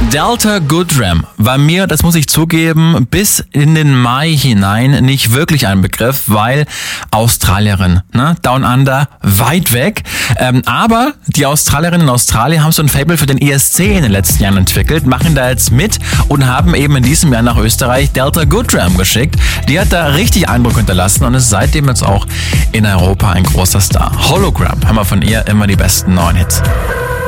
Delta Goodrem war mir, das muss ich zugeben, bis in den Mai hinein nicht wirklich ein Begriff, weil Australierin, ne? Down Under, weit weg. Aber die Australierinnen in Australien haben so ein Faible für den ESC in den letzten Jahren entwickelt, machen da jetzt mit und haben eben in diesem Jahr nach Österreich Delta Goodrem geschickt. Die hat da richtig Eindruck hinterlassen und ist seitdem jetzt auch in Europa ein großer Star. Hologram haben wir von ihr immer die besten neuen Hits.